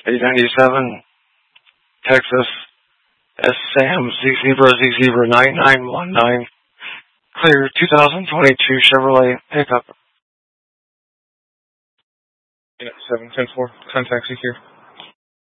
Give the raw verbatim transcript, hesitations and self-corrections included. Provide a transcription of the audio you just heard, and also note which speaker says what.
Speaker 1: eight ninety-seven, Texas, S Sam, Z Zebra, Z Zebra nine nine one nine, clear two thousand twenty-two Chevrolet pickup.
Speaker 2: Yeah, seven ten four, contact secure.